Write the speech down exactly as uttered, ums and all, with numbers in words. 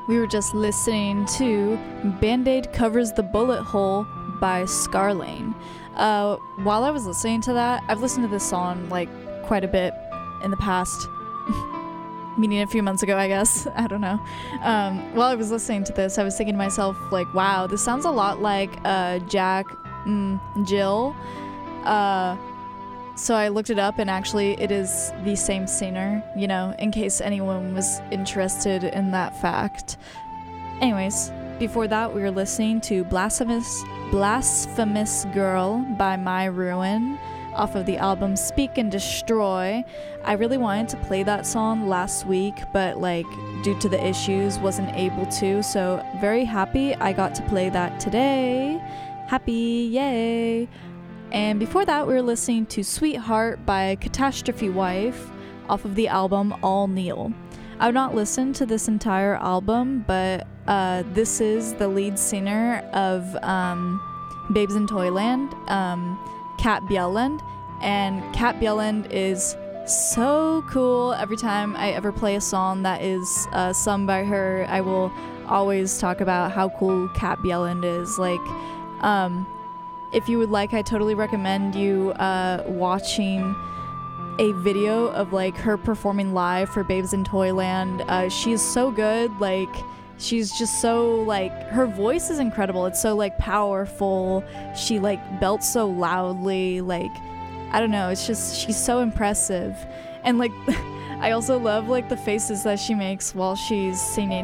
We were just listening to Band-Aid Covers the Bullet Hole by Scarlane. Uh, while I was listening to that, I've listened to this song like quite a bit in the past, meaning a few months ago, I guess. I don't know. Um, while I was listening to this, I was thinking to myself, like, wow, this sounds a lot like uh, Jack mm, Jill. Uh, so I looked it up, and actually it is the same singer, you know, in case anyone was interested in that fact. Anyways, before that, we were listening to Blasphemous, Blasphemous Girl by My Ruin off of the album Speak and Destroy. I really wanted to play that song last week, but like due to the issues wasn't able to, so very happy I got to play that today. Happy, yay! And before that, we were listening to Sweetheart by Catastrophe Wife off of the album All Kneel. I've not listened to this entire album, but uh, this is the lead singer of um, Babes in Toyland, um, Kat Bjelland, and Kat Bjelland is so cool. Every time I ever play a song that is uh, sung by her, I will always talk about how cool Kat Bjelland is. Like, um, if you would like, I totally recommend you uh, watching a video of like her performing live for Babes in Toyland. Uh, she is so good. Like, she's just so like, her voice is incredible. It's so like powerful. She like belts so loudly. Like, I don't know. It's just, she's so impressive. And like, I also love like the faces that she makes while she's singing.